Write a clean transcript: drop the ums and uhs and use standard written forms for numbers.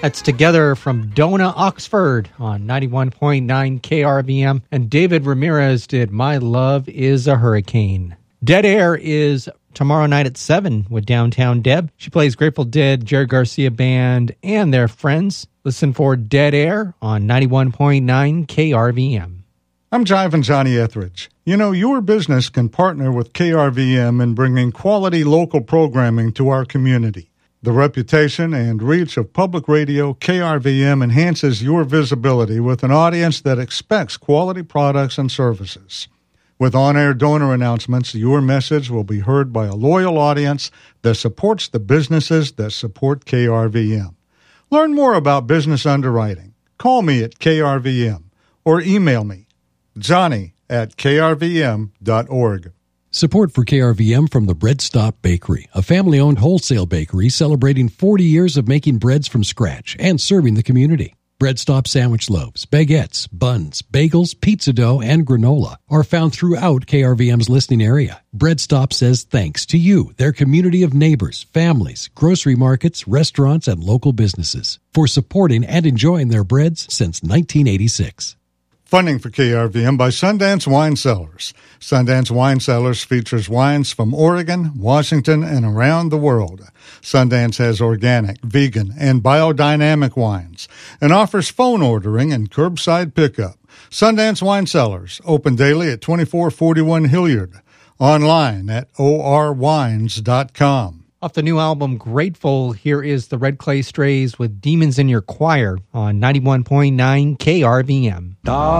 That's Together from Dona Oxford on 91.9 KRVM. And David Ramirez did My Love is a Hurricane. Dead Air is tomorrow night at 7 with Downtown Deb. She plays Grateful Dead, Jerry Garcia Band, and their friends. Listen for Dead Air on 91.9 KRVM. I'm Jive and Johnny Etheridge. You know, your business can partner with KRVM in bringing quality local programming to our community. The reputation and reach of public radio, KRVM enhances your visibility with an audience that expects quality products and services. With on-air donor announcements, your message will be heard by a loyal audience that supports the businesses that support KRVM. Learn more about business underwriting. Call me at KRVM or email me, johnny@krvm.org. Support for KRVM from the Bread Stop Bakery, a family-owned wholesale bakery celebrating 40 years of making breads from scratch and serving the community. Bread Stop sandwich loaves, baguettes, buns, bagels, pizza dough, and granola are found throughout KRVM's listening area. Bread Stop says thanks to you, their community of neighbors, families, grocery markets, restaurants, and local businesses for supporting and enjoying their breads since 1986. Funding for KRVM by Sundance Wine Cellars. Sundance Wine Cellars features wines from Oregon, Washington, and around the world. Sundance has organic, vegan, and biodynamic wines and offers phone ordering and curbside pickup. Sundance Wine Cellars, open daily at 2441 Hilliard. Online at orwines.com. Off the new album Grateful, here is the Red Clay Strays with Demons in Your Choir on 91.9 KRVM.